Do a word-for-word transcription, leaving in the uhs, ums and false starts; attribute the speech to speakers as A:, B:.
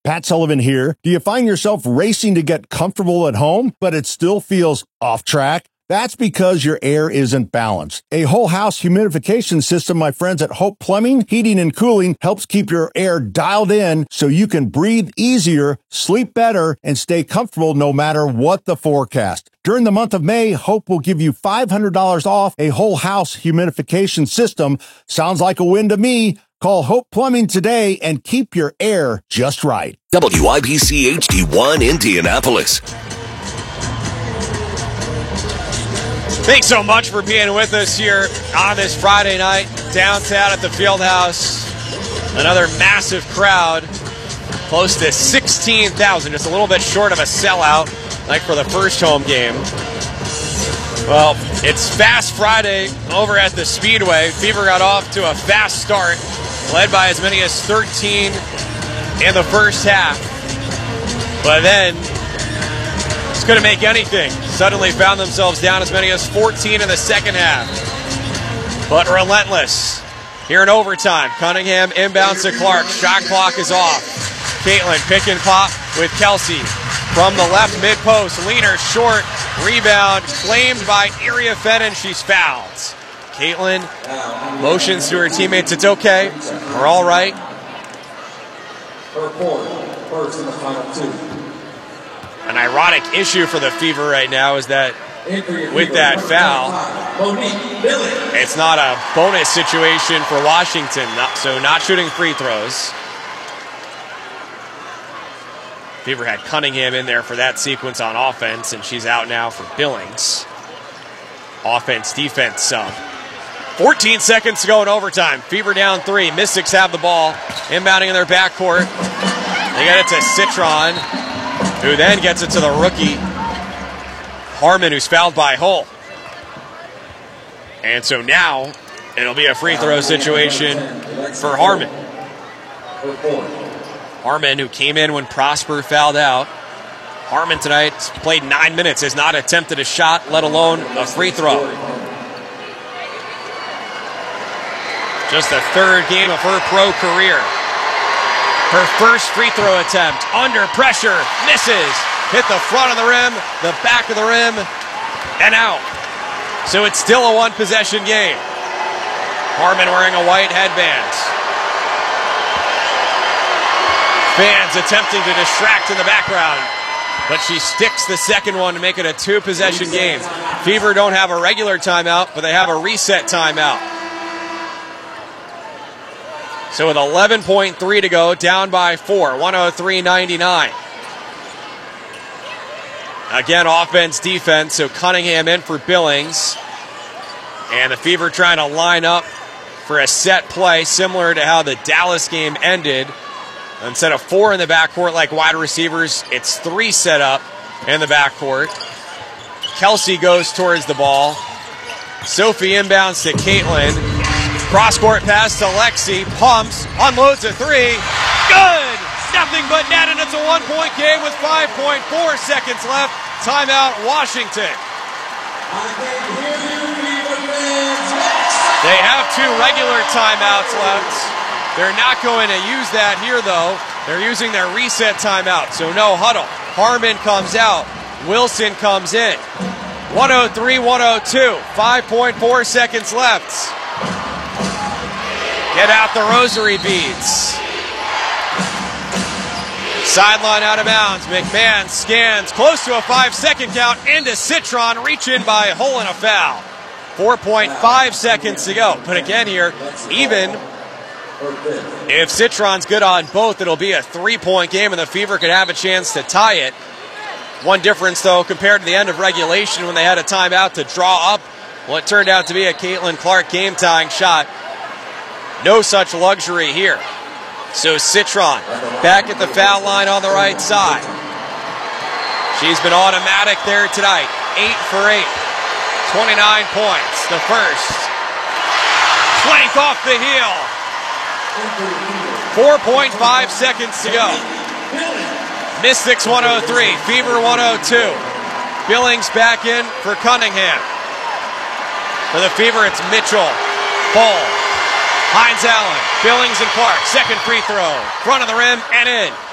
A: Pat Sullivan here. Do you find yourself racing to get comfortable at home, but it still feels off track? That's because your air isn't balanced. A whole house humidification system, my friends at Hope Plumbing, Heating and Cooling, helps keep your air dialed in so you can breathe easier, sleep better, and stay comfortable no matter what the forecast. During the month of May, Hope will give you five hundred dollars off a whole house humidification system. Sounds like a win to me. Call Hope Plumbing today and keep your air just right.
B: W I B C H D one Indianapolis.
C: Thanks so much for being with us here on this Friday night downtown at the Fieldhouse. Another massive crowd, close to sixteen thousand, just a little bit short of a sellout like for the first home game. Well, it's Fast Friday over at the Speedway. Fever got off to a fast start, led by as many as thirteen in the first half. But then, just couldn't make anything. Suddenly found themselves down as many as fourteen in the second half. But relentless. Here in overtime, Cunningham inbounds to Clark. Shot clock is off. Caitlin pick and pop with Kelsey. From the left mid-post, leaner, short, rebound, claimed by Iria Fenton. She's fouled. Caitlin motions to her teammates, it's okay, we're all right.
D: Her point, first in the final two.
C: An ironic issue for the Fever right now is that with that foul, it's not a bonus situation for Washington, so not shooting free throws. Fever had Cunningham in there for that sequence on offense, and she's out now for Billings. Offense, defense sub. fourteen seconds to go in overtime. Fever down three. Mystics have the ball. Inbounding in their backcourt. They get it to Citron, who then gets it to the rookie, Harmon, who's fouled by Hull. And so now it'll be a free throw situation for Harmon. Harmon, who came in when Prosper fouled out. Harmon tonight played nine minutes, has not attempted a shot, let alone a free throw. Just the third game of her pro career. Her first free throw attempt, under pressure, misses. Hit the front of the rim, the back of the rim, and out. So it's still a one-possession game. Harmon wearing a white headband. Fans attempting to distract in the background, but she sticks the second one to make it a two-possession game. Fever don't have a regular timeout, but they have a reset timeout. So with eleven point three to go, down by four, one oh three ninety-nine. Again, offense, defense, so Cunningham in for Billings. And the Fever trying to line up for a set play similar to how the Dallas game ended. Instead of four in the backcourt like wide receivers, it's three set up in the backcourt. Kelsey goes towards the ball. Sophie inbounds to Caitlin. Cross-court pass to Lexi. Pumps. Unloads a three. Good! Nothing but net, and it's a one-point game with five point four seconds left. Timeout, Washington. They have two regular timeouts left. They're not going to use that here, though. They're using their reset timeout, so no huddle. Harmon comes out. Wilson comes in. one oh three one oh two. five point four seconds left. Get out the rosary beads. Sideline out of bounds. McMahon scans close to a five-second count into Citron. Reach in by Hull and a foul. four point five seconds to go. But again here, even if Citron's good on both, it'll be a three-point game, and the Fever could have a chance to tie it. One difference, though, compared to the end of regulation when they had a timeout to draw up what turned out to be a Caitlin Clark game-tying shot. No such luxury here. So Citron back at the foul line on the right side. She's been automatic there tonight. Eight for eight. twenty-nine points. The first. Plank off the heel. four point five seconds to go. Mystics one oh three. Fever one oh two. Billings back in for Cunningham. For the Fever, it's Mitchell. Ball. Hines Allen, Billings and Clark, second free throw, front of the rim and in.